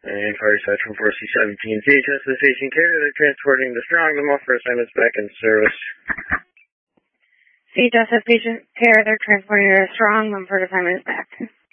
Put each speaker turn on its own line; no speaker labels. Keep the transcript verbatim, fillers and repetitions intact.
And fire side from four C seventeen. C H S to the station carrier. They're transporting the Strong. The Muff for assignments back in service.
C H S to station carrier. They're transporting the Strong. Mumford assignments back.